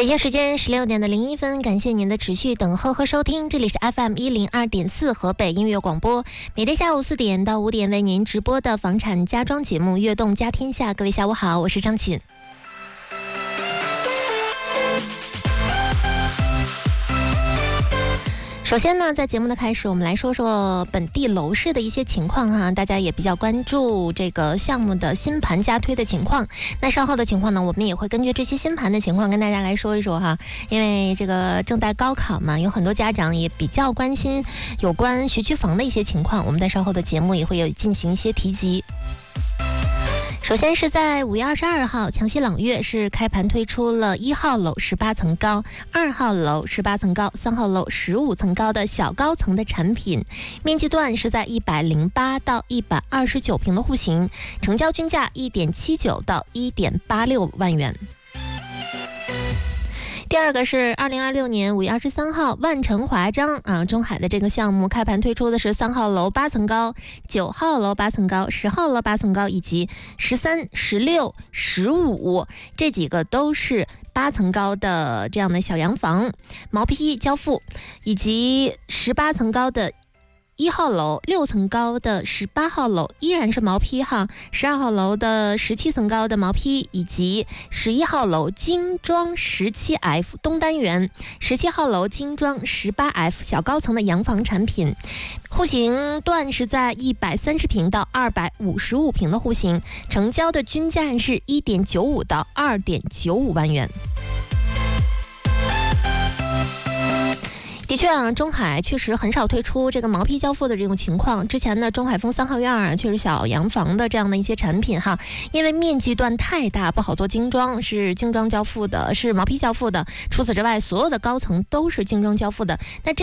北京时间16点01分，感谢您的持续等候和收听，这里是 FM102.4 河北音乐广播，每天下午4点到5点为您直播的房产家装节目《悦动家天下》。各位下午好，我是张琴。首先呢，在节目的开始，我们来说说本地楼市的一些情况哈，大家也比较关注这个项目的新盘加推的情况。那稍后的情况呢，我们也会根据这些新盘的情况跟大家来说一说哈。因为这个正在高考嘛，有很多家长也比较关心有关学区房的一些情况，我们在稍后的节目也会有进行一些提及。首先是在5月22号，强西朗悦是开盘推出了1号楼18层高、2号楼18层高、3号楼15层高的小高层的产品，面积段是在108到129平的户型，成交均价1.79到1.86万元。第二个是2026年5月23号，万城华章中海的这个项目开盘推出的是3号楼8层高、9号楼8层高、10号楼8层高以及13、16、15这几个都是8层高的这样的小洋房，毛坯交付，以及18层高的1号楼6层高的18号楼依然是毛坯哈，12号楼的17层高的毛坯，以及11号楼精装17F 东单元、17号楼精装18F 小高层的洋房产品，户型段是在130平到255平的户型，成交的均价是1.95到2.95万元。的确中海确实很少推出这个毛坯交付的这种情况。之前呢，中海丰3号院确实小洋房的这样的一些产品哈，因为面积段太大，不好做精装，是精装交付的，是毛坯交付的。除此之外，所有的高层都是精装交付的。那这